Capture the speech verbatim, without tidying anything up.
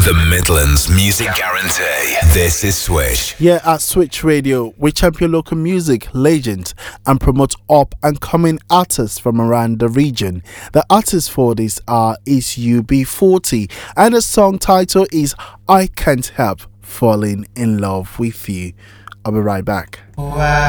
The Midlands Music Guarantee. This is Switch. Here at Switch Radio, we champion local music legends and promote up and coming artists from around the region. The artists for this are is U B forty, and the song title is I Can't Help Falling in Love with You. I'll be right back.